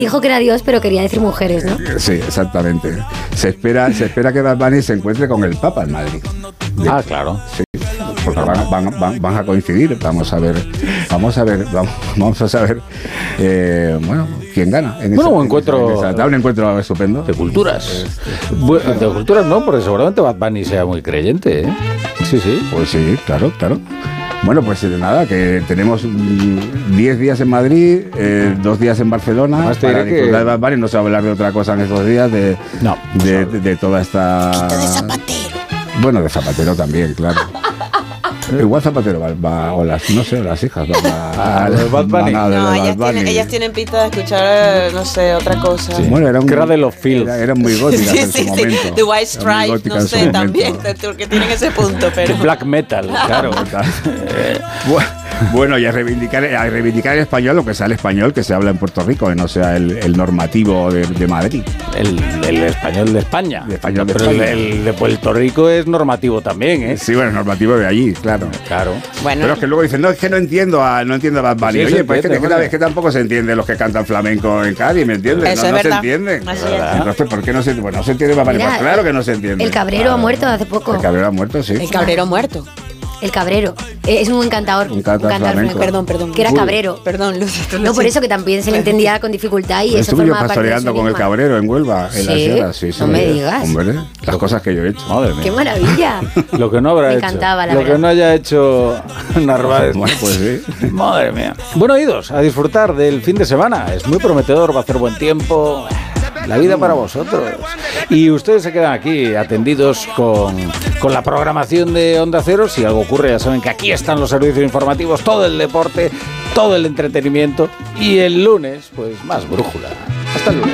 Dijo que era Dios, pero quería decir mujeres, ¿no? Sí, exactamente. Se espera que Bad Bunny se encuentre con el Papa en Madrid. Ah, claro. Sí, porque van a coincidir. Vamos a saber, bueno, quién gana. Un encuentro estupendo. de culturas. De culturas no, porque seguramente Bad Bunny sea muy creyente, ¿eh? Sí. Pues sí, claro. Bueno, pues nada, que tenemos 10 días en Madrid, 2 días en Barcelona. Además, para disfrutar de Bad Bunny. No se va a hablar de otra cosa en estos días, de toda esta... Quito de Zapatero. Bueno, de Zapatero también, claro. Igual Zapatero va o las hijas a Bad Bunny. No, ellas tienen pinta de escuchar, no sé, otra cosa. Sí. Bueno, era de los Fields. Eran muy góticas en su momento. The White Stripes, no sé, también, porque tienen ese punto, pero... Black metal, claro. Bueno, y a reivindicar el español, lo que sea el español que se habla en Puerto Rico, que no sea el normativo de Madrid. El español de España. Pero el de Puerto Rico es normativo también, ¿eh? Sí, bueno, normativo de allí, claro. Bueno. Pero es que luego dicen, no, es que no entiendo a Bad Bunny. Sí, oye, pues es que tampoco se entiende los que cantan flamenco en Cádiz, ¿me entiendes? Eso no es se verdad. entienden. Entonces, ¿por qué no se entiende? Bueno, no se entiende Bad Bunny. Pues claro que no se entiende. El Cabrero ha muerto hace poco. El Cabrero ha muerto, sí. el Cabrero muerto. El Cabrero. Es un cantador. Un cantador flamenco. Perdón. Que era cabrero. Perdón, Lucy. No, por eso que también se le entendía con dificultad y eso Estuve yo formaba parte de su pastoreando con el enigma. Cabrero en Huelva, en ¿Sí? las sierras. Sí, No me digas. Hombre, las cosas que yo he hecho. Madre mía. ¡Qué maravilla! Lo que no habrá Me hecho. encantaba, la Lo verdad. que no haya hecho Narváez. Bueno, pues sí. Madre mía. Bueno, oídos, a disfrutar del fin de semana. Es muy prometedor, va a hacer buen tiempo. La vida para vosotros. Y ustedes se quedan aquí atendidos con la programación de Onda Cero. Si algo ocurre, ya saben que aquí están los servicios informativos, todo el deporte, todo el entretenimiento. Y el lunes, pues más brújula. Hasta el lunes.